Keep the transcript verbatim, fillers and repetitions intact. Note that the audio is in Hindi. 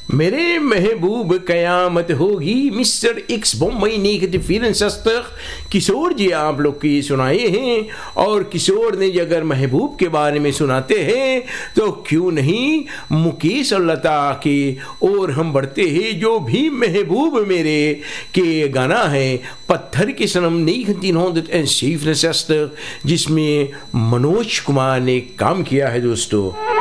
मेरे महबूब कयामत होगी, mister x Bommai negative film शस्त्र किशोर जी आप लोग की सुनाए हैं। और किशोर ने अगर महबूब के बारे में सुनाते हैं तो क्यों नहीं मुकेश और लता के और हम बढ़ते हैं। जो भी महबूब मेरे के गाना है पत्थर के सनम negentienhonderdzevenenzestig, जिसमें मनोज कुमार ने काम किया है दोस्तों।